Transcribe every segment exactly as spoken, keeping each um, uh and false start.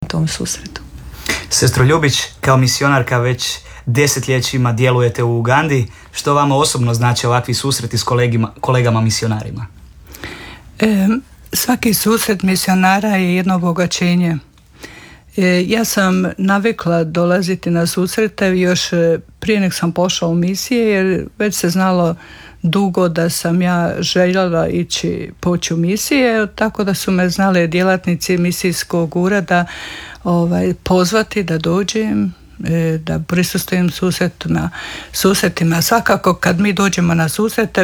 tom susretu. Sestro Ljubić, kao misionarka već desetljećima djelujete u Ugandi. Što vama osobno znači ovakvi susreti s kolegima, kolegama misionarima? E, svaki susret misionara je jedno obogaćenje. E, ja sam navikla dolaziti na susrete još prije nek sam pošla u misije, jer već se znalo dugo da sam ja željela ići poći u misije, tako da su me znale djelatnici misijskog ureda ovaj, pozvati da dođem, e, da prisustvujem susretima, susretima. Svakako kad mi dođemo na susrete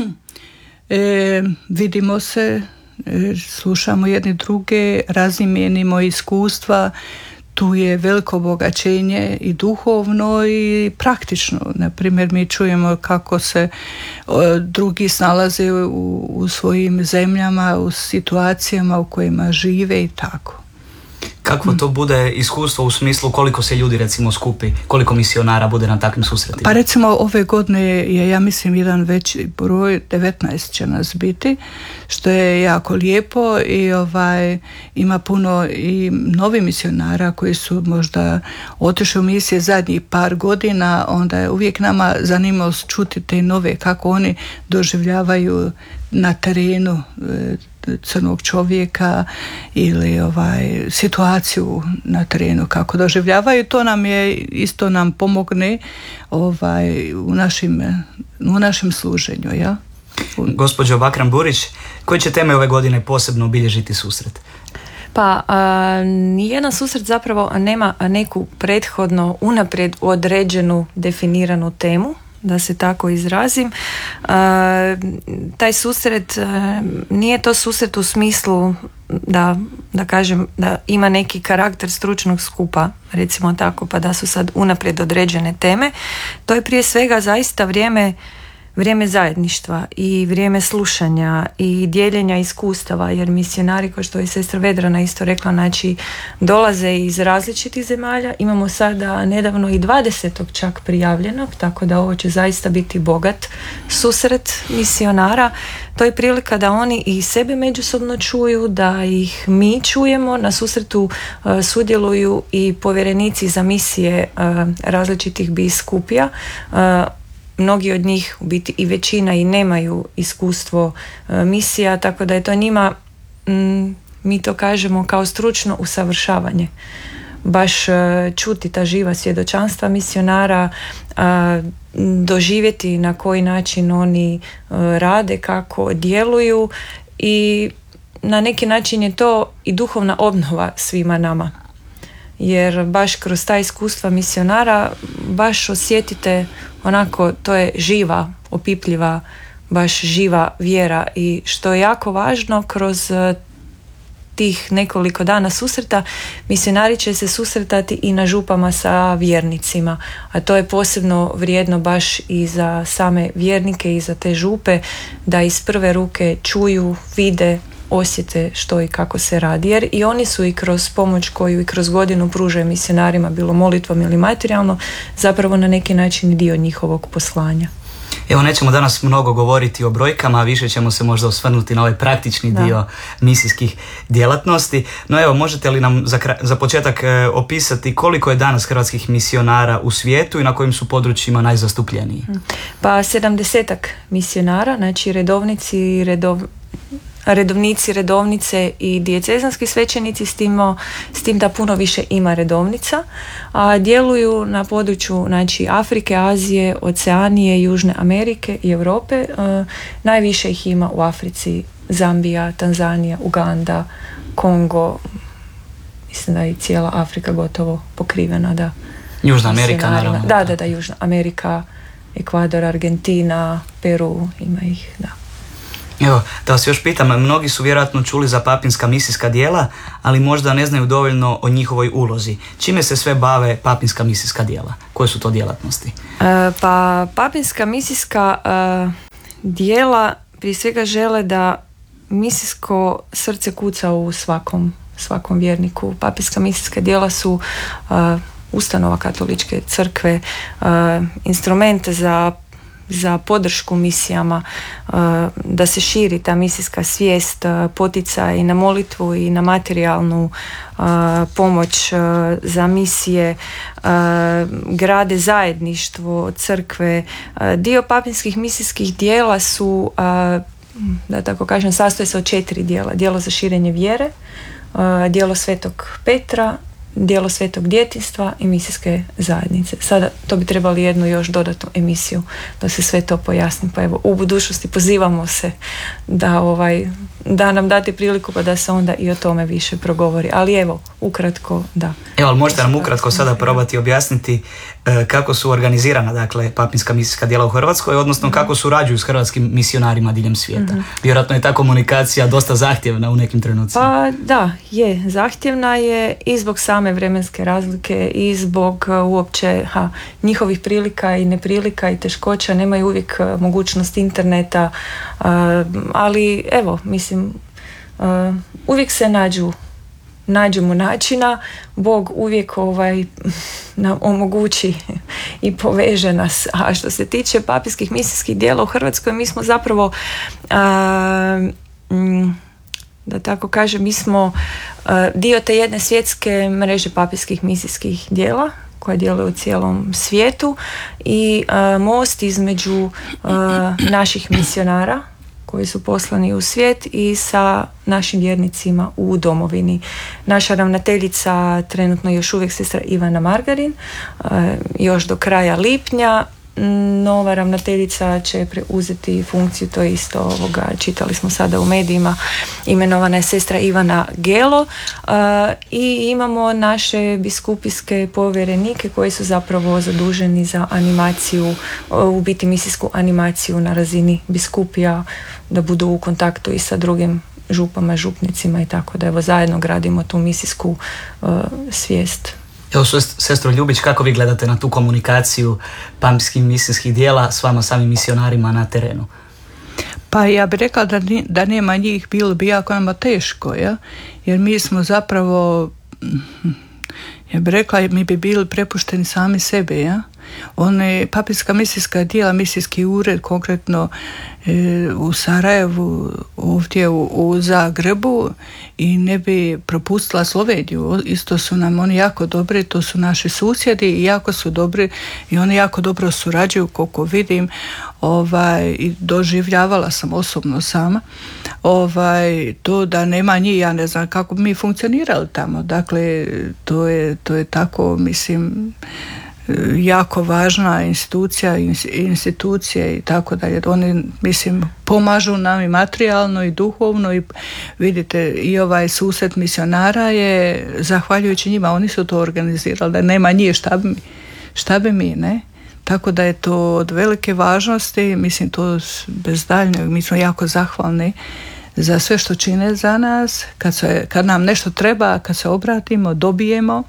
e, vidimo se, e, slušamo jedni druge, razmijenimo iskustva. Tu je veliko obogaćenje i duhovno i praktično. Na primjer, mi čujemo kako se drugi snalaze u, u svojim zemljama, u situacijama u kojima žive i tako. Kako to bude iskustvo u smislu koliko se ljudi recimo skupi, koliko misionara bude na takvim susretima? Pa recimo ove godine je, ja mislim, jedan veći broj, devetnaest će nas biti, što je jako lijepo i ovaj, ima puno i novi misionara koji su možda otišli u misije zadnjih par godina, onda je uvijek nama zanimalo čuti te nove, kako oni doživljavaju na terenu crnog čovjeka ili ovaj situaciju na terenu, kako doživljavaju. To nam je isto nam pomogne ovaj u našim u našem služenju, ja. Gospođo Bakran Burić, koje će teme ove godine posebno obilježiti susret? Pa, nijedan susret zapravo nema neku prethodno unaprijed određenu definiranu temu, da se tako izrazim. E, taj susret e, nije to susret u smislu da, da kažem da ima neki karakter stručnog skupa, recimo tako, pa da su sad unaprijed određene teme. To je prije svega zaista vrijeme vrijeme zajedništva i vrijeme slušanja i dijeljenja iskustava, jer misionari, kao što je sestra Vedrana isto rekla, znači dolaze iz različitih zemalja. Imamo sada nedavno i dvadesetog čak prijavljenog, tako da ovo će zaista biti bogat susret misionara. To je prilika da oni i sebe međusobno čuju, da ih mi čujemo. Na susretu uh, sudjeluju i povjerenici za misije uh, različitih biskupija. Uh, Mnogi od njih, u biti i većina, i nemaju iskustvo e, misija, tako da je to njima, m, mi to kažemo kao stručno usavršavanje. Baš e, čuti ta živa svjedočanstva misionara, e, doživjeti na koji način oni e, rade, kako djeluju, i na neki način je to i duhovna obnova svima nama. Jer baš kroz ta iskustva misionara baš osjetite onako, to je živa, opipljiva, baš živa vjera, i što je jako važno, kroz tih nekoliko dana susreta misionari će se susretati i na župama sa vjernicima, a to je posebno vrijedno baš i za same vjernike i za te župe, da iz prve ruke čuju, vide, osjete što i kako se radi, jer i oni su i kroz pomoć koju i kroz godinu pružaju misionarima, bilo molitvom ili materijalno, zapravo na neki način dio njihovog poslanja. Evo, nećemo danas mnogo govoriti o brojkama, a više ćemo se možda osvrnuti na ovaj praktični da. dio misijskih djelatnosti. No evo, možete li nam za, kraj, za početak e, opisati koliko je danas hrvatskih misionara u svijetu i na kojim su područjima najzastupljeniji? Pa sedamdesetak misionara, znači redovnici, redov, redovnici, redovnice i dijecezanski svećenici, s tim, s tim da puno više ima redovnica, a djeluju na području, znači, Afrike, Azije, Oceanije, Južne Amerike i Europe. E, najviše ih ima u Africi: Zambija, Tanzanija, Uganda, Kongo. Mislim da je i cijela Afrika gotovo pokrivena. Da. Južna Amerika, naravno. Da, da, da, Južna Amerika, Ekvador, Argentina, Peru, ima ih, da. Evo, da vas još pitam, mnogi su vjerojatno čuli za papinska misijska djela, ali možda ne znaju dovoljno o njihovoj ulozi. Čime se sve bave papinska misijska djela? Koje su to djelatnosti? E, pa papinska misijska e, djela prije svega žele da misijsko srce kuca u svakom, svakom vjerniku. Papinska misijska djela su e, ustanova katoličke crkve, e, instrumente za za podršku misijama, da se širi ta misijska svijest, poticaj i na molitvu i na materijalnu pomoć za misije, grade zajedništvo, crkve. Dio papinskih misijskih dijela su, da tako kažem, sastoje se od četiri dijela. Dijelo za širenje vjere, dijelo Svetog Petra, dijelo Svetog djetinjstva i misijske zajednice. Sada to bi trebali jednu još dodatnu emisiju da se sve to pojasni. Pa evo, u budućnosti pozivamo se da, ovaj, da nam date priliku pa da se onda i o tome više progovori. Ali evo, ukratko, da. Evo, ali možete nam ukratko sada probati objasniti e, kako su organizirana, dakle, papinska misijska djela u Hrvatskoj, odnosno mm-hmm. kako surađuju s hrvatskim misionarima diljem svijeta. Mm-hmm. Vjerojatno je ta komunikacija dosta zahtjevna u nekim trenucima. Pa da, je. Zahtjevna je i zbog same vremenske razlike i zbog uh, uopće ha, njihovih prilika i neprilika i teškoća. Nemaju uvijek uh, mogućnost interneta, uh, ali evo, mislim, uh, uvijek se nađu nađemo načina, Bog uvijek ovaj, nam omogući i poveže nas. A što se tiče papinskih misijskih djela u Hrvatskoj, mi smo zapravo a, m, da tako kažem, mi smo a, dio te jedne svjetske mreže papinskih misijskih djela koja djeluje u cijelom svijetu i a, most između a, naših misionara koji su poslani u svijet i sa našim vjernicima u domovini. Naša ravnateljica trenutno još uvijek sestra Ivana Margarin, još do kraja lipnja. Nova ravnateljica će preuzeti funkciju, to je isto ovoga, čitali smo sada u medijima, imenovana je sestra Ivana Gelo, uh, i imamo naše biskupijske povjerenike koji su zapravo zaduženi za animaciju, u biti misijsku animaciju na razini biskupija, da budu u kontaktu i sa drugim župama, župnicima i tako da evo zajedno gradimo tu misijsku uh, svijest. Evo, sestro Ljubić, kako vi gledate na tu komunikaciju papinskih misijskih dijela s vama samim misionarima na terenu? Pa ja bih rekla da, da nema njih, bilo bi jako nama teško, ja? Jer mi smo zapravo, ja bih rekla, mi bi bili prepušteni sami sebe, ja? One papinska misijska dijela, misijski ured konkretno e, u Sarajevu, ovdje u, u Zagrebu, i ne bi propustila Sloveniju. Isto su nam oni jako dobri, to su naši susjedi i jako su dobri i oni jako dobro surađuju, koliko vidim, ovaj, i doživljavala sam osobno sama ovaj, to da nema njih, ja ne znam kako bi mi funkcionirali tamo. Dakle, to je, to je tako, mislim, jako važna institucija, institucije i tako dalje. Oni, mislim, pomažu nam i materijalno i duhovno i vidite, i ovaj susret misionara je zahvaljujući njima, oni su to organizirali, da nema njih šta bi mi, šta bi mi, ne? Tako da je to od velike važnosti, mislim, to bez daljnjeg, mi smo jako zahvalni za sve što čine za nas, kad, se, kad nam nešto treba, kad se obratimo, dobijemo.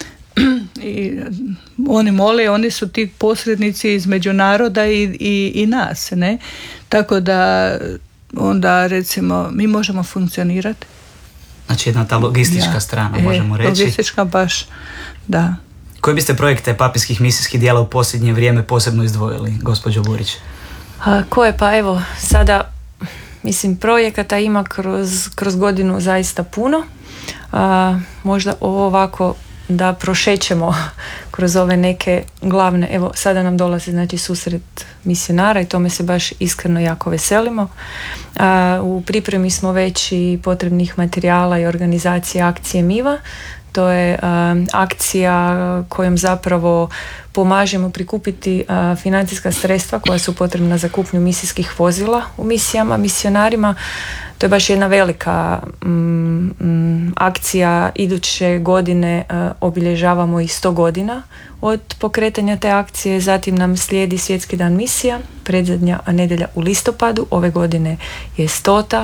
I oni mole, oni su ti posrednici između naroda i, i, i nas, ne? Tako da onda recimo mi možemo funkcionirati. Znači jedna ta logistička ja, strana, e, možemo reći. Logistička baš, da. Koje biste projekte papinskih misijskih dijela u posljednje vrijeme posebno izdvojili, gospođo Burić? A, koje pa evo, sada mislim projekata ima kroz, kroz godinu zaista puno. A, možda ovo ovako da prošećemo kroz ove neke glavne, evo sada nam dolazi znači susret misionara i tome se baš iskreno jako veselimo. A, u pripremi smo već i potrebnih materijala i organizacije akcije Miva. To je a, akcija kojom zapravo pomažemo prikupiti a, financijska sredstva koja su potrebna za kupnju misijskih vozila u misijama, misionarima. To je baš jedna velika mm, mm, akcija. Iduće godine uh, obilježavamo i sto godina od pokretanja te akcije. Zatim nam slijedi Svjetski dan misija, predzadnja nedjelja u listopadu. Ove godine je stota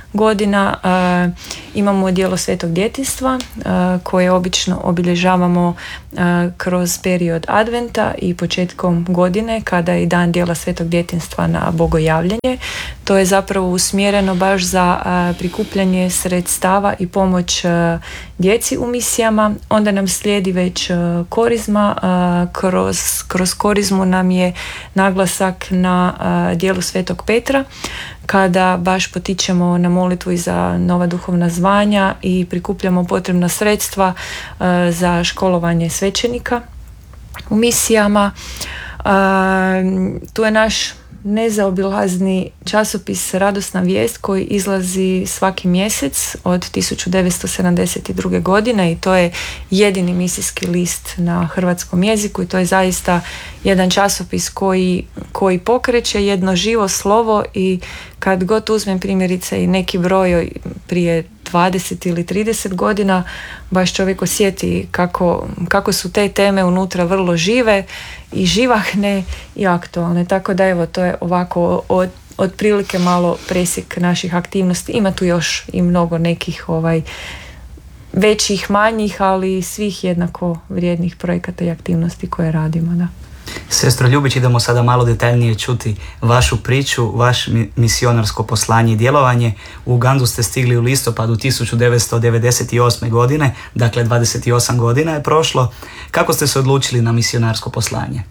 godina uh, imamo djelo Svetog djetinjstva uh, koje obično obilježavamo uh, kroz period Adventa i početkom godine kada je dan djela Svetog djetinjstva na bogojavljenje. To je zapravo usmjereno baš za uh, prikupljanje sredstava i pomoć uh, djeci u misijama. Onda nam slijedi već uh, korizma. Uh, kroz, kroz korizmu nam je naglasak na uh, djelu Svetog Petra kada baš potičemo na molitvu i za nova duhovna zvanja i prikupljamo potrebna sredstva uh, za školovanje svećenika u misijama. Uh, tu je naš nezaobilazni časopis Radosna vijest koji izlazi svaki mjesec od tisuću devetsto sedamdeset druge. godine i to je jedini misijski list na hrvatskom jeziku i to je zaista jedan časopis koji, koji pokreće jedno živo slovo i kad god uzmem primjerice i neki broj prije dvadeset ili trideset godina, baš čovjek osjeti kako, kako su te teme unutra vrlo žive i živahne i aktualne. Tako da evo, to je ovako od, otprilike malo presjek naših aktivnosti. Ima tu još i mnogo nekih ovaj, većih, manjih, ali svih jednako vrijednih projekata i aktivnosti koje radimo. Da. Sestro Ljubić, idemo sada malo detaljnije čuti vašu priču, vaš misionarsko poslanje i djelovanje. U Ugandu ste stigli u listopadu tisuću devetsto devedeset osme. godine, dakle dvadeset osam godina je prošlo. Kako ste se odlučili na misionarsko poslanje?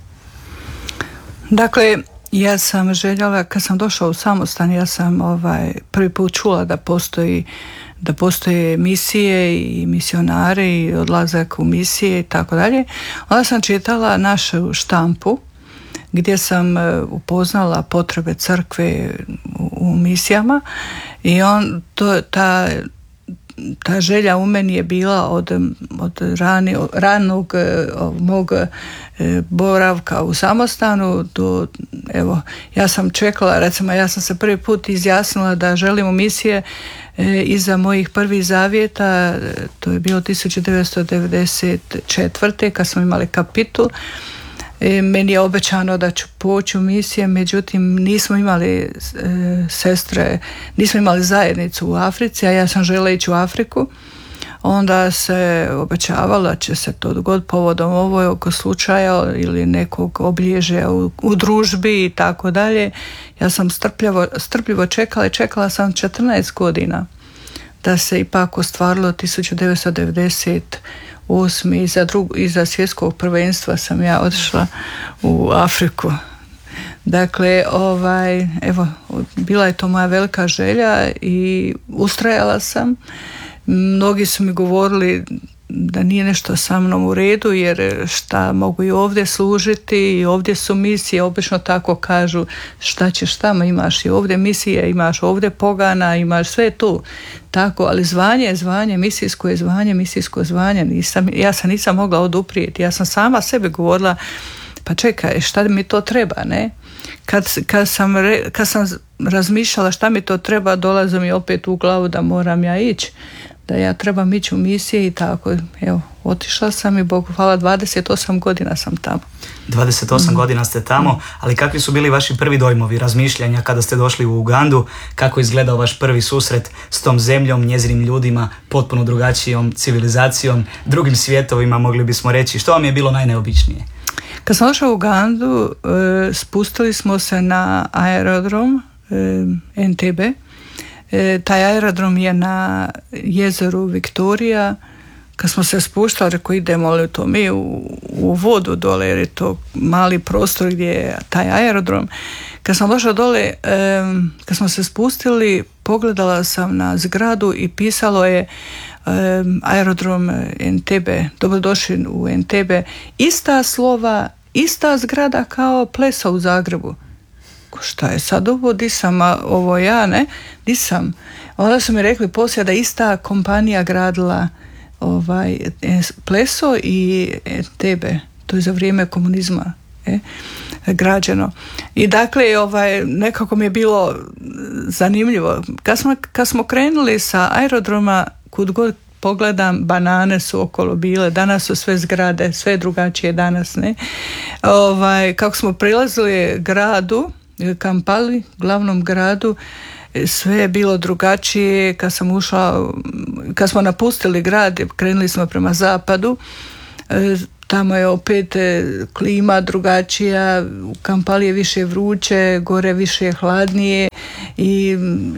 Dakle, ja sam željela, kad sam došla u samostan, ja sam ovaj, prvi put čula da postoji da postoje misije i misionari i odlazak u misije i tako dalje. Onda sam čitala našu štampu gdje sam upoznala potrebe crkve u, u misijama i on, to, ta, ta želja u meni je bila od, od rani, ranog mog boravka u samostanu do, evo, ja sam čekala, recimo ja sam se prvi put izjasnila da želim u misije e, iza mojih prvih zavjeta, to je bilo tisuću devetsto devedeset četvrte. kad smo imali kapitul. E, meni je obećano da ću poći u misije, međutim nismo imali e, sestre, nismo imali zajednicu u Africi, a ja sam željela ići u Afriku. Onda se obećavalo da će se to dogoditi povodom ovo oko slučaja ili nekog obilježja u, u družbi i tako dalje. Ja sam strpljivo, strpljivo čekala i čekala sam četrnaest godina da se ipak ostvarilo tisuću devetsto devedeset osme. Iza, drug, iza svjetskog prvenstva sam ja otišla u Afriku. Dakle, ovaj, evo, bila je to moja velika želja i ustrajala sam. Mnogi su mi govorili da nije nešto sa mnom u redu, jer šta mogu i ovdje služiti i ovdje su misije, obično tako kažu, šta ćeš tamo, imaš i ovdje misije, imaš ovdje pogana, imaš sve tu. Tako, ali zvanje je zvanje, misijsko je zvanje, misijsko zvanje, nisam, ja sam nisam mogla oduprijeti, ja sam sama sebi govorila, pa čekaj, šta mi to treba, ne? Kad, kad, sam, re, kad sam razmišljala šta mi to treba, dolazi mi opet u glavu da moram ja ići, da ja trebam ići u misije i tako. Evo, otišla sam i Bogu hvala, dvadeset osam godina sam tamo. dvadeset osam mm. godina ste tamo, mm. ali kakvi su bili vaši prvi dojmovi, razmišljanja kada ste došli u Ugandu? Kako je izgledao vaš prvi susret s tom zemljom, njezinim ljudima, potpuno drugačijom civilizacijom, drugim svijetovima, mogli bismo reći? Što vam je bilo najneobičnije? Kad sam došla u Ugandu, spustili smo se na aerodrom en te be. E, taj aerodrom je na jezeru Viktorija. Kad smo se spuštali, rekao idemo li to mi u, u vodu dole, jer je to mali prostor gdje je taj aerodrom. Kad sam došla dole, e, kad smo se spustili, pogledala sam na zgradu i pisalo je e, aerodrom en te be, dobrodošli u en te be. Ista slova, ista zgrada kao Pleso u Zagrebu. Šta je sad ovo, di sam, a ovo ja, ne, di sam. Onda su mi rekli poslije da ista kompanija gradila ovaj, Pleso i en te be, to je za vrijeme komunizma e, građeno. I dakle, ovaj, nekako mi je bilo zanimljivo. Kad smo, kad smo krenuli sa aerodroma, kud god pogledam, banane su okolo bile, danas su sve zgrade, sve drugačije danas, ne. Ovaj, kako smo prilazili gradu, Kampali, glavnom gradu, sve je bilo drugačije. Kad sam ušla, kad smo napustili grad, krenuli smo prema zapadu, tamo je opet klima drugačija, u Kampali je više vruće, gore više je hladnije i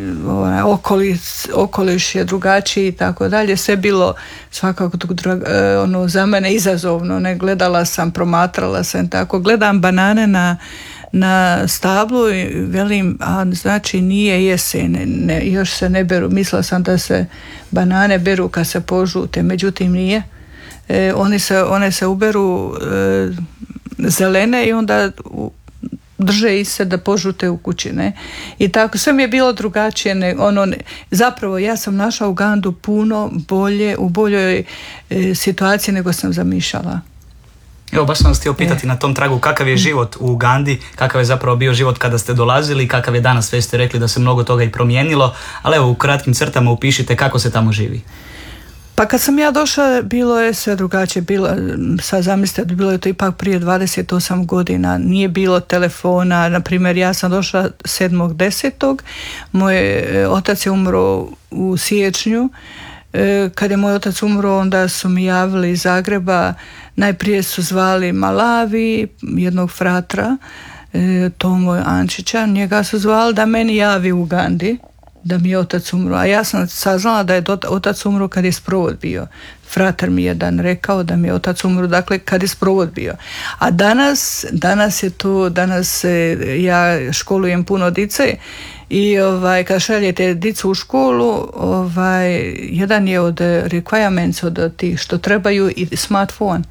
okoliš, okoliš je drugačiji i tako dalje. Sve bilo svakako ono, za mene izazovno. Ne, gledala sam, promatrala sam tako. Gledam banane na, na stablu i velim, a znači nije jesen, ne, još se ne beru. Mislila sam da se banane beru kad se požute, međutim nije. E, one, se, one se uberu e, zelene i onda u, drže i se da požute u kući, ne? I tako, sve mi je bilo drugačije. Ne, ono, ne, zapravo ja sam našla Ugandu puno bolje, u boljoj e, situaciji nego sam zamišljala. Evo, baš sam vas htio pitati e. na tom tragu kakav je život u Ugandi, kakav je zapravo bio život kada ste dolazili, kakav je danas, sve ste rekli da se mnogo toga i promijenilo, ali evo u kratkim crtama upišite kako se tamo živi. Pa kad sam ja došla, bilo je sve drugačije. Bilo, sad zamislite, bilo je to ipak prije dvadeset osam godina. Nije bilo telefona. Naprimjer, ja sam došla sedmog desetog Moj otac je umro u siječnju. Kad je moj otac umro, onda su mi javili iz Zagreba. Najprije su zvali Malavi, jednog fratra, Tomo Ančića. Njega su zvali da meni javi u Ugandi da mi je otac umro, a ja sam saznala da je otac umro kad je sprovod bio. Fratar mi je dan rekao da mi je otac umro, dakle kad je sprovod bio. A danas, danas je to, danas ja školujem puno dice i ovaj, kad šaljete dicu u školu, ovaj, jedan je od requirements, od tih što trebaju i smartphone.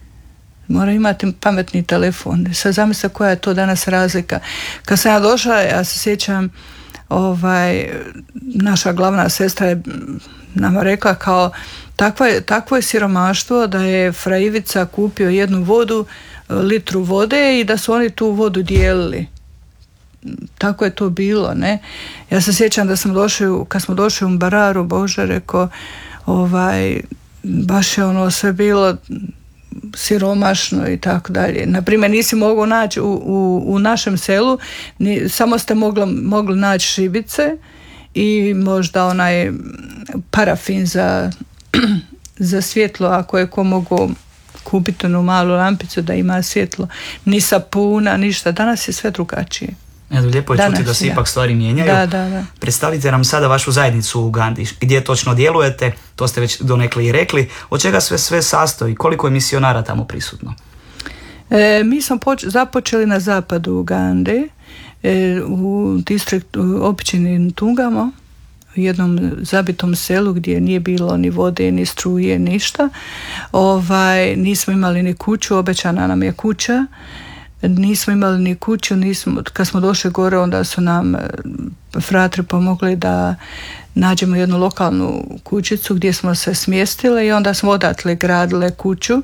Mora imati pametni telefon. Sad zamislite koja je to danas razlika. Kad sam ja došla, ja se sjećam, Ovaj, naša glavna sestra je nama rekla kao takvo je, takvo je siromaštvo da je fra Ivica kupio jednu vodu, litru vode i da su oni tu vodu dijelili. Tako je to bilo, ne? Ja se sjećam da sam došli, kad smo došli u Mbararu, Bože, rekao, ovaj, baš je ono sve bilo siromašno i tako dalje. Naprimjer, nisi mogao naći u, u, u našem selu, ni, samo ste mogli, mogli naći šibice i možda onaj parafin za, za svjetlo, ako je ko mogu kupiti onu malu lampicu da ima svjetlo. Ni sapuna, ništa. Danas je sve drugačije. Evo, lijepo je Danas, čuti da se ja. ipak stvari mijenjaju. Da, da, da. Predstavite nam sada vašu zajednicu u Ugandi. Gdje točno djelujete, to ste već donekle i rekli. Od čega sve sve sastoji? Koliko je misionara tamo prisutno? E, mi smo poč- započeli na zapadu Ugande, e, u distriktu općini Ntungamo, u jednom zabitom selu gdje nije bilo ni vode, ni struje, ništa. Ovaj, nismo imali ni kuću, obećana nam je kuća. Nismo imali ni kuću, nismo, kad smo došli gore, onda su nam fratri pomogli da nađemo jednu lokalnu kućicu gdje smo se smjestile i onda smo odatle gradile kuću.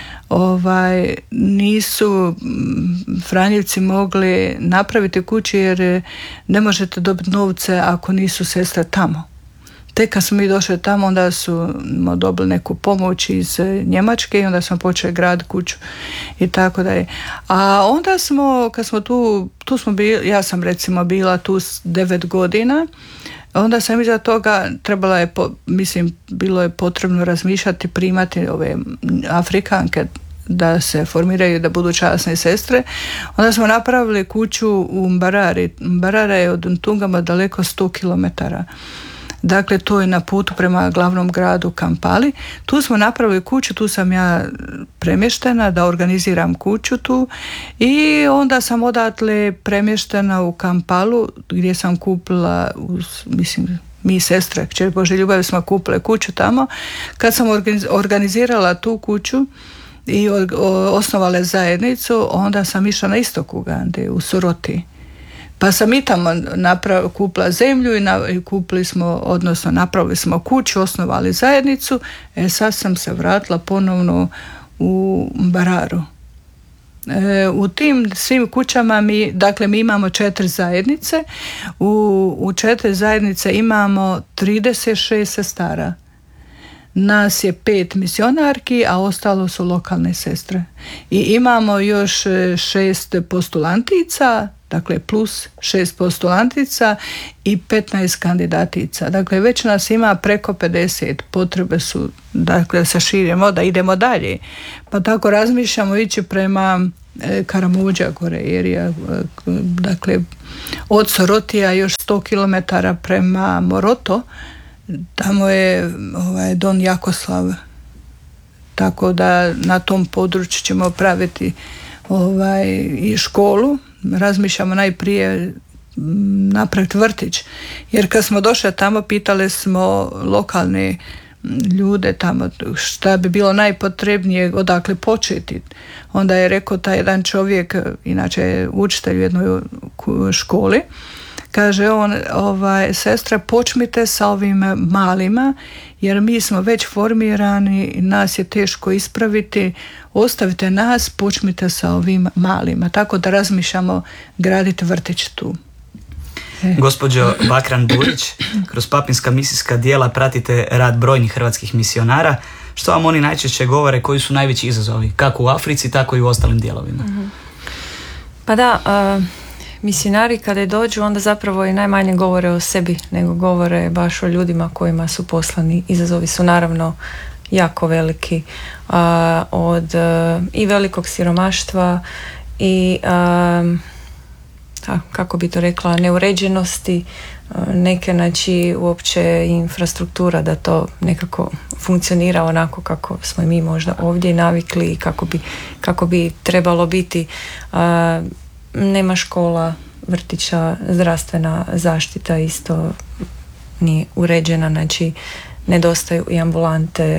Ovaj, nisu Franjevci mogli napraviti kuću jer ne možete dobiti novce ako nisu sestre tamo. Tek kad smo mi došli tamo, onda su dobili neku pomoć iz Njemačke i onda smo počeli graditi kuću i tako dalje. A onda smo, kad smo tu, tu smo bili, ja sam recimo bila tu devet godina, onda sam iza toga trebala je, mislim, bilo je potrebno razmišljati, primati ove Afrikanke da se formiraju, da budu časne sestre. Onda smo napravili kuću u Mbarari. Mbarara je od Ntungama daleko sto kilometara. Dakle, to je na putu prema glavnom gradu Kampali. Tu smo napravili kuću, tu sam ja premještena da organiziram kuću tu i onda sam odatle premještena u Kampalu gdje sam kupila, mislim, mi sestre, kćer Božje ljubavi smo kupile kuću tamo. Kad sam organizirala tu kuću i osnovale zajednicu, onda sam išla na istok Ugande, u Soroti. Pa sam i tamo naprav, kupila zemlju i, na, i kupili smo, odnosno napravili smo kuću, osnovali zajednicu. E sad sam se vratila ponovno u Mbararu. E, u tim svim kućama mi, dakle mi imamo četiri zajednice. U, u četiri zajednice imamo trideset šest sestara. Nas je pet misionarki, a ostalo su lokalne sestre. I imamo još šest postulantica, dakle plus šest postulantica i petnaest kandidatica. Dakle, već nas ima preko pedeset, potrebe su dakle, da se širimo, da idemo dalje. Pa tako razmišljamo ići prema e, Karamuđa gore, jer je, dakle, od Sorotija još sto kilometara prema Moroto, tamo je ovaj, Don Jakoslav, tako da na tom području ćemo praviti ovaj, i školu. Razmišljamo najprije napraviti vrtić, jer kad smo došli tamo pitali smo lokalne ljude tamo šta bi bilo najpotrebnije, odakle početi. Onda je rekao taj jedan čovjek, inače je učitelj u jednoj školi, kaže on, ovaj, sestra, počnite sa ovim malima, jer mi smo već formirani, nas je teško ispraviti, ostavite nas, počnite sa ovim malima. Tako da razmišljamo graditi vrtić tu. E. Gospođo Bakran-Burić, kroz papinska misijska djela pratite rad brojnih hrvatskih misionara. Što vam oni najčešće govore, koji su najveći izazovi, kako u Africi, tako i u ostalim dijelovima? Mm-hmm. Pa da, uh... misionari kada dođu onda zapravo i najmanje govore o sebi, nego govore baš o ljudima kojima su poslani. Izazovi su naravno jako veliki, a, od a, i velikog siromaštva i a, a, kako bi to rekla, neuređenosti, a, neke, znači uopće infrastruktura da to nekako funkcionira onako kako smo i mi možda ovdje navikli i kako bi, kako bi trebalo biti. A, nema škola, vrtića, zdravstvena zaštita isto nije uređena, znači nedostaju i ambulante.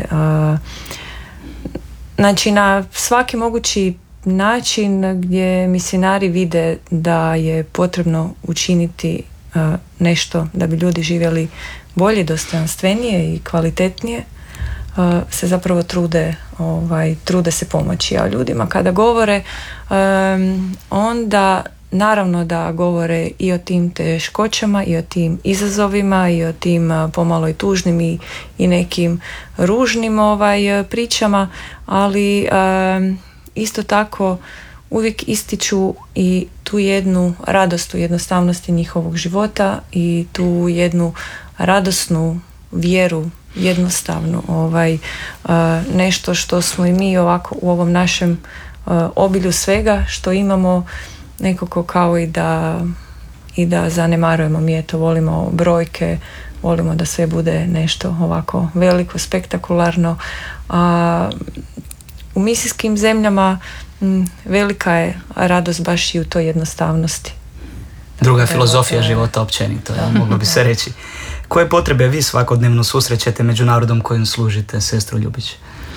Znači na svaki mogući način gdje misionari vide da je potrebno učiniti nešto da bi ljudi živjeli bolje, dostojanstvenije i kvalitetnije, se zapravo trude, ovaj, trude se pomoći. A ljudima kada govore, um, onda naravno da govore i o tim teškoćama i o tim izazovima i o tim uh, pomalo i tužnim i, i nekim ružnim ovaj, pričama, ali um, isto tako uvijek ističu i tu jednu radost u jednostavnosti njihovog života i tu jednu radosnu vjeru, jednostavno ovaj, uh, nešto što smo i mi ovako u ovom našem uh, obilju svega što imamo nekako kao i da i da zanemarujemo. Mi eto volimo brojke, volimo da sve bude nešto ovako veliko, spektakularno, a u misijskim zemljama m, velika je radost baš i u toj jednostavnosti. Druga Tako filozofija je, života općenito, ja, moglo bi se reći. Koje potrebe vi svakodnevno susrećete među narodom kojim služite, sestro Ljubić?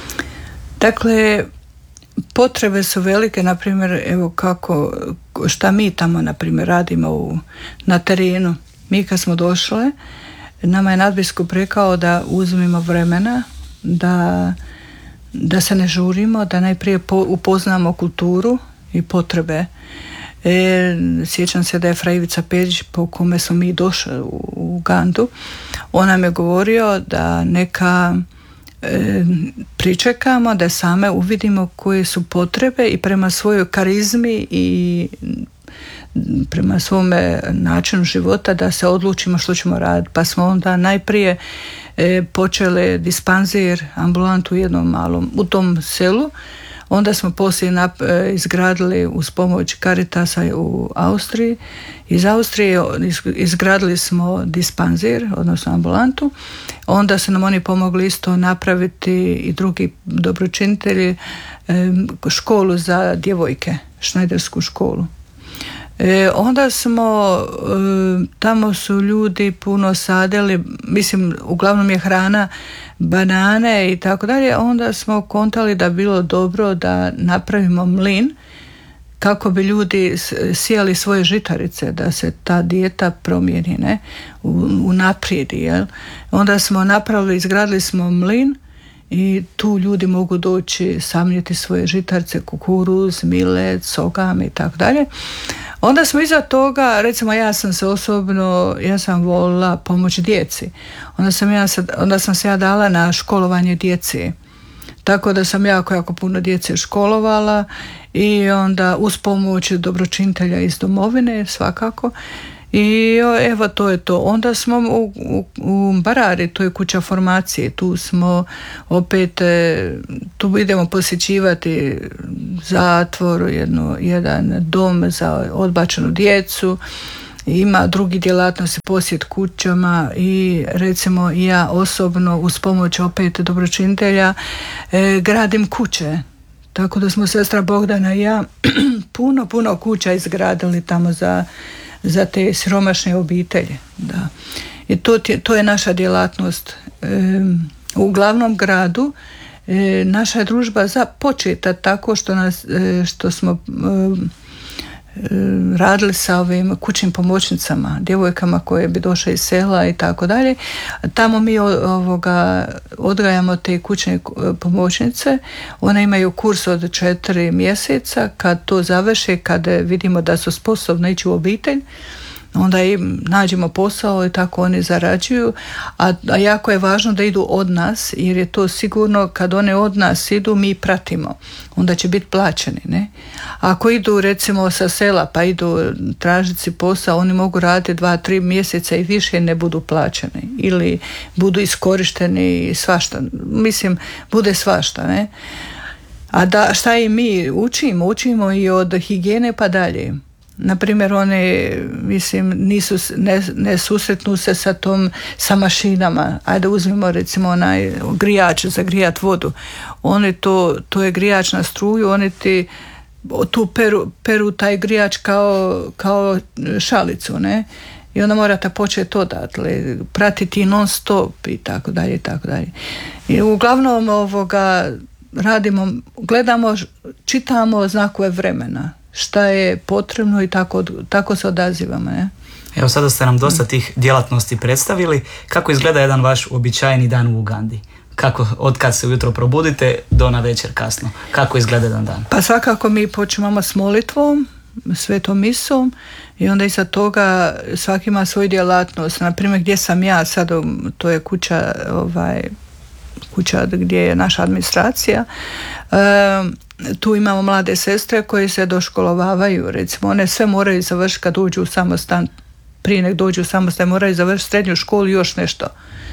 Dakle, potrebe su velike, na primjer, evo kako, šta mi tamo, na primjer, radimo u, na terenu. Mi kad smo došle, nama je nadbiskup rekao da uzmemo vremena, da, da se ne žurimo, da najprije po, upoznamo kulturu i potrebe. E, sjećam se da je fra Ivica Perić, po kome smo mi došli u, u Ugandu, on nam je govorio da neka e, pričekamo, da same uvidimo koje su potrebe i prema svojoj karizmi i prema svome načinu života da se odlučimo što ćemo raditi. Pa smo onda najprije e, počeli dispanzir, ambulantu u jednom malom, u tom selu. Onda smo poslije nap- izgradili uz pomoć Caritasa u Austriji. Iz Austrije izgradili smo dispanzir, odnosno ambulantu. Onda su nam oni pomogli isto napraviti i drugi dobročinitelji školu za djevojke, šnajdersku školu. E, onda smo, e, tamo su ljudi puno sadili, mislim, uglavnom je hrana banane i tako dalje, onda smo kontali da bilo dobro da napravimo mlin kako bi ljudi sijali svoje žitarice, da se ta dijeta promijeni, ne, unaprijedi, jel? Onda smo napravili, izgradili smo mlin i tu ljudi mogu doći samljeti svoje žitarice, kukuruz, milet, sogam i tako dalje. Onda smo iza toga, recimo ja sam se osobno, ja sam volila pomoć djeci. Onda sam, ja, onda sam se ja dala na školovanje djeci. Tako da sam jako, jako puno djece školovala i onda uz pomoć dobročinitelja iz domovine svakako. I evo to je to. Onda smo u, u, u Barari, to je kuća formacije, tu smo opet, tu idemo posjećivati zatvor, jedno, jedan dom za odbačenu djecu, ima drugi djelatnosti, posjet kućama i recimo ja osobno uz pomoć opet dobročinitelja e, gradim kuće. Tako da smo sestra Bogdana i ja puno, puno kuća izgradili tamo za za te siromašne obitelji. Da. I to, to je naša djelatnost. E, u glavnom gradu e, naša je družba započeta tako što, nas, e, što smo e, radili sa ovim kućnim pomoćnicama, djevojkama koje bi došle iz sela i tako dalje. Tamo mi ovoga, odgajamo te kućne pomoćnice. One imaju kurs od četiri mjeseca. Kad to završe, kad vidimo da su sposobne ići u obitelj, onda im nađemo posao i tako oni zarađuju, a, a jako je važno da idu od nas, jer je to sigurno kad one od nas idu, mi pratimo, onda će biti plaćeni, ne? Ako idu recimo sa sela pa idu tražiti posao, oni mogu raditi dva, tri mjeseca i više ne budu plaćeni ili budu iskorišteni i svašta, mislim bude svašta, ne? A da, šta i mi učimo? Učimo i od higijene pa dalje. Naprimjer, one, mislim, nisu, ne, ne susretnu se sa tom, sa mašinama. Ajde uzmimo recimo onaj grijač za grijat vodu. Oni to, to je grijač na struju, oni ti tu peru, peru taj grijač kao, kao šalicu, ne? I onda morate početi odatle, pratiti non stop i tako dalje i tako dalje. I uglavnom ovoga radimo, gledamo, čitamo znakove vremena, šta je potrebno i tako, tako se odazivamo. Ne? Evo sada ste nam dosta tih djelatnosti predstavili. Kako izgleda jedan vaš uobičajeni dan u Ugandi? Kako, od kad se ujutro probudite do na večer kasno? Kako izgleda jedan dan? Pa svakako mi počinamo s molitvom, svetom misom i onda iza toga svaki ima svoju djelatnost. Naprimjer, gdje sam ja sad, to je kuća, ovaj, kuća gdje je naša administracija. E, tu imamo mlade sestre koje se doškolovavaju, recimo one sve moraju završiti kad uđu u samostan, prije nek dođu u samostan moraju završiti srednju školu i još nešto.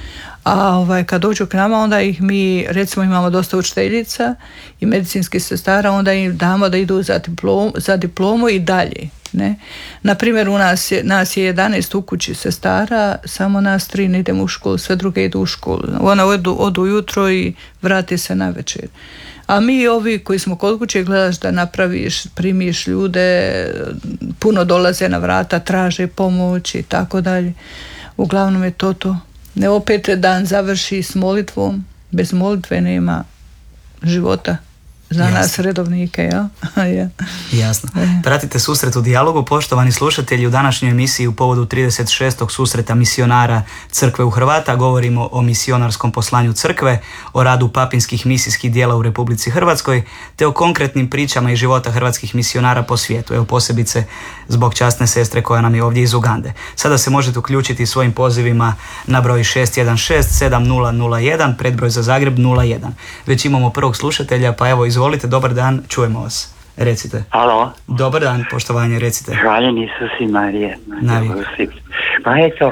A ovaj, kad dođu k nama, onda ih mi, recimo imamo dosta učiteljica i medicinskih sestara, onda im damo da idu za diplomu, za diplomu i dalje. Ne? Naprimjer, u nas je, nas je jedanaest u kući sestara, samo nas tri ne idemo u školu, sve druge idu u školu. Ona odu, odu ujutro i vrati se na večer. A mi ovi koji smo kod kuće gledaš da napraviš, primiš ljude, puno dolaze na vrata, traže pomoć i tako dalje. Uglavnom je to to. Ne opet dan završi s molitvom, bez molitve nema života za Jasno. Nas redovnike, ja? ja. Jasno. Pratite susret u dijalogu, poštovani slušatelji, u današnjoj emisiji u povodu trideset šestog susreta misionara Crkve u Hrvata govorimo o misionarskom poslanju Crkve, o radu papinskih misijskih dijela u Republici Hrvatskoj, te o konkretnim pričama iz života hrvatskih misionara po svijetu, evo posebice zbog časne sestre koja nam je ovdje iz Ugande. Sada se možete uključiti svojim pozivima na broj šest jedan šest sedam nula nula jedan, predbroj za Zagreb nula jedan. Već imamo prvog slušatelja, pa evo izvolite, dobar dan, čujemo vas. Recite. Alo. Dobar dan, poštovanje, recite. Hvaljen Isus i Marije. Navijek. Pa eto,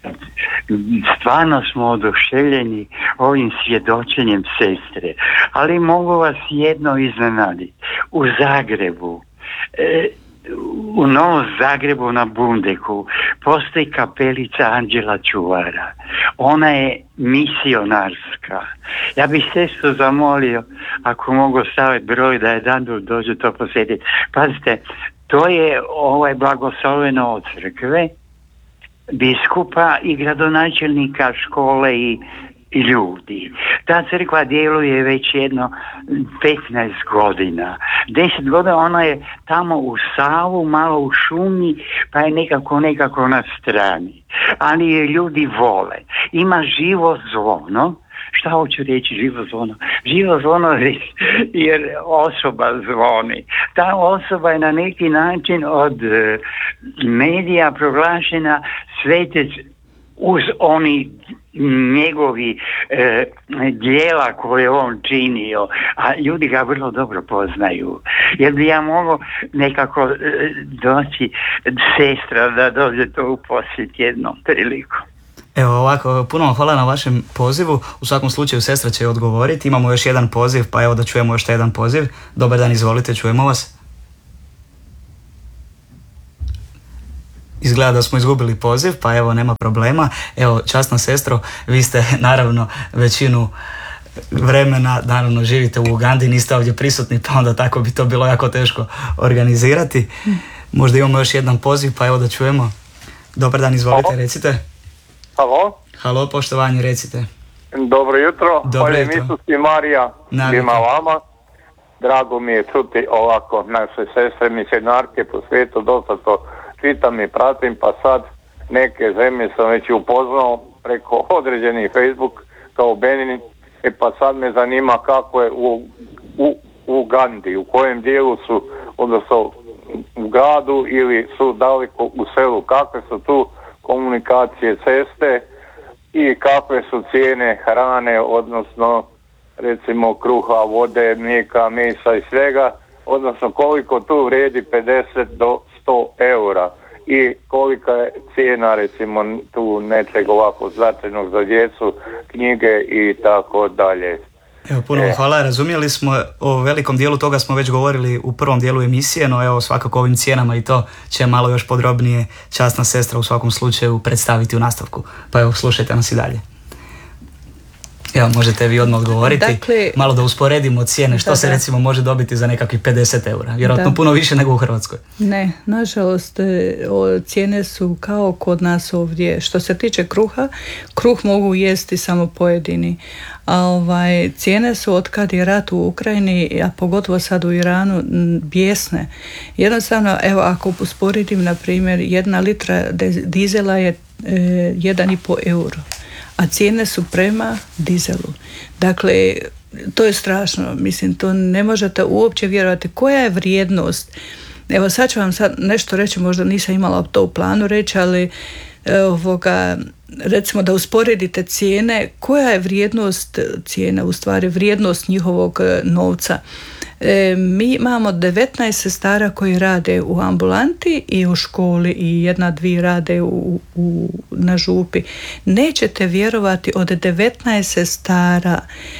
stvarno smo oduševljeni ovim svjedočenjem sestre, ali mogu vas jedno iznenaditi. U Zagrebu, e, u Novom Zagrebu na Bundeku postoji kapelica Anđela Čuvara. Ona je misionarska. Ja bih sestru zamolio ako mogu staviti broj da je dan dođu to posjetiti. Pazite, to je ovaj blagosloveno od crkve, biskupa i gradonačelnika škole i i ljudi. Ta crkva djeluje već jedno petnaest godina. deset godina ona je tamo u Savu, malo u šumi, pa je nekako nekako na strani. Ali je ljudi vole. Ima živo zvono. Šta hoću reći živo zvono? Živo zvono jer osoba zvoni. Ta osoba je na neki način od medija proglašena svetec uz oni njegovi e, dijela koje on činio, a ljudi ga vrlo dobro poznaju. Jer bi ja mogao nekako e, doći sestra da dođe to u posjet jednom priliku. Evo ovako, puno vam hvala na vašem pozivu. U svakom slučaju sestra će odgovoriti. Imamo još jedan poziv, pa evo da čujemo još jedan poziv. Dobar dan, izvolite, čujemo vas. Izgleda da smo izgubili poziv, pa evo nema problema. Evo, časna sestro, vi ste naravno većinu vremena, naravno živite u Ugandi, niste ovdje prisutni, pa onda tako bi to bilo jako teško organizirati. Možda imamo još jedan poziv, pa evo da čujemo. Dobar dan, izvolite, Halo. recite. Halo? Halo, poštovanje, recite. Dobro jutro. Dobro jutro. Isus i Marija svima vama. Drago mi je čuti ovako naše sestre misionarke po svijetu, dosta to čitam i pratim, pa sad neke zemlje sam već upoznao preko određenih Facebook kao Benin, e pa sad me zanima kako je u, u, u Ugandi, u kojem dijelu su, odnosno u gradu ili su daleko u selu, kakve su tu komunikacije, ceste i kakve su cijene hrane, odnosno recimo kruha, vode, mlijeka, mesa i svega, odnosno koliko tu vrijedi pedeset do sto eura i kolika je cijena recimo tu nečeg ovako značajnog za djecu, knjige i tako dalje. Evo, puno vam hvala, razumjeli smo, o velikom dijelu toga smo već govorili u prvom dijelu emisije, no evo svakako ovim cijenama i to će malo još podrobnije časna sestra u svakom slučaju predstaviti u nastavku. Pa evo, slušajte nas i dalje. Evo, možete vi odmah odgovoriti, dakle, malo da usporedimo cijene, što da, se da. recimo može dobiti za nekakvih pedeset eura, vjerojatno puno više nego u Hrvatskoj. Ne, nažalost, cijene su kao kod nas ovdje. Što se tiče kruha, kruh mogu jesti samo pojedini, a ovaj, cijene su od kad je rat u Ukrajini, a pogotovo sad u Iranu, bijesne. Jednostavno, evo, ako usporedim, na primjer, jedna litra dizela je e, jedan i pol euro, a cijene su prema dizelu. Dakle, to je strašno, mislim, to ne možete uopće vjerovati. Koja je vrijednost? Evo, sad ću vam sad nešto reći, možda nisam imala to u planu reći, ali ovoga, recimo da usporedite cijene, koja je vrijednost cijena, u stvari vrijednost njihovog novca. E, mi imamo devetnaest sestara koji rade u ambulanti i u školi i jedna, dvije rade u, u, na župi. Nećete vjerovati, od devetnaest sestara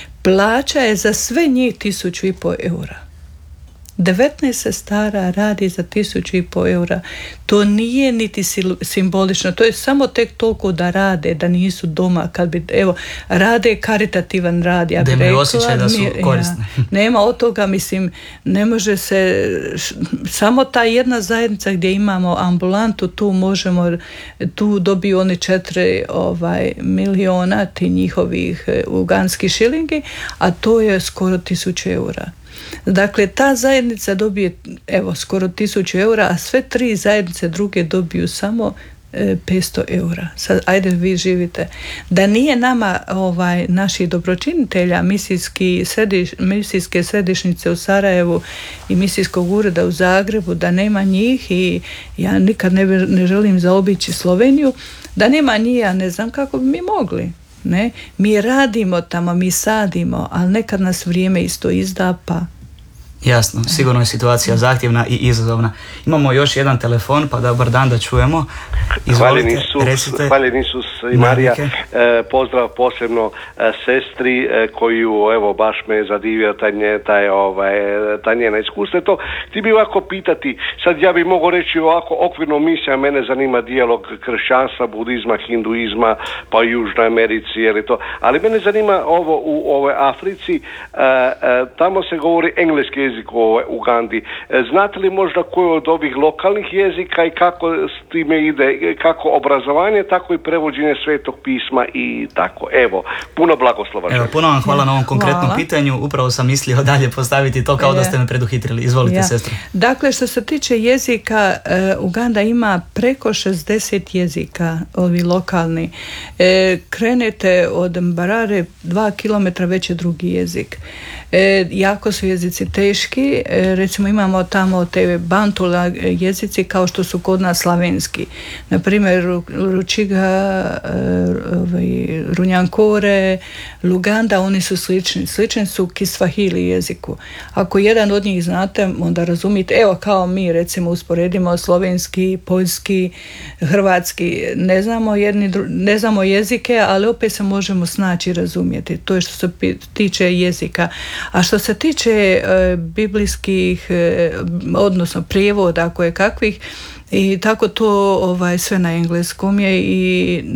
plaća je za sve njih tisuću i pol eura. devetnaest sestara radi za tisuću i pol eura. To nije niti simbolično, to je samo tek toliko da rade, da nisu doma, kad bi, evo, rade karitativan rad, ja bih rekla. Osjećaj da su korisni. Ja, nema od toga, mislim, ne može se, samo ta jedna zajednica gdje imamo ambulantu, tu možemo, tu dobiju oni četiri ovaj, miliona ti njihovih uganskih šilingi, a to je skoro tisuću eura. Dakle, ta zajednica dobije, evo, skoro tisuću eura, a sve tri zajednice druge dobiju samo e, petsto eura. Sad, ajde vi živite. Da nije nama, ovaj, naših dobročinitelja, misijski središ, misijske središnjice u Sarajevu i misijskog ureda u Zagrebu, da nema njih, i ja nikad ne, ne želim zaobići Sloveniju, da nema njih, ja ne znam kako bi mi mogli. Ne? Mi radimo tamo, mi sadimo, ali nekad nas vrijeme isto izda, pa... Jasno, sigurno je situacija zahtjevna i izazovna. Imamo još jedan telefon, pa dobar dan, da čujemo. Izvolite, Isus, recite. Hvaljen Isus i Marija. E, pozdrav posebno e, sestri e, koju, evo, baš me zadivio taj, nje, taj, ovaj, ta njena iskustva. To ti bi ovako pitati, sad ja bi mogao reći ovako okvirno misija, mene zanima dijalog kršćanstva, budizma, hinduizma, pa u Južnoj Americi, je li to, ali mene zanima ovo u ovoj Africi, e, e, tamo se govori engleski jezik u Ugandi. Znate li možda koji od ovih lokalnih jezika i kako s time ide, kako obrazovanje, tako i prevođenje Svetog pisma i tako. Evo, puno blagoslova. Evo, puno vam hvala na ovom konkretnom hvala. pitanju. Upravo sam mislio dalje postaviti to, kao da ste me preduhitrili. Izvolite, ja. sestra. Dakle, što se tiče jezika, uh, Uganda ima preko šezdeset jezika, ovi lokalni. E, krenete od Mbarare, dva kilometra već je drugi jezik. E, jako su jezici teški. češki, recimo imamo tamo te bantula jezici kao što su kod nas slavenski. Na primjer, Ručiga, Runjankore, Luganda, oni su slični. Slični su Kiswahili jeziku. Ako jedan od njih znate, onda razumijete, evo kao mi recimo usporedimo slovenski, poljski, hrvatski, ne znamo, jedni, ne znamo jezike, ali opet se možemo snaći i razumjeti. To je što se tiče jezika. A što se tiče e, biblijskih, e, odnosno prijevoda koje kakvih, i tako to ovaj, sve na engleskom je i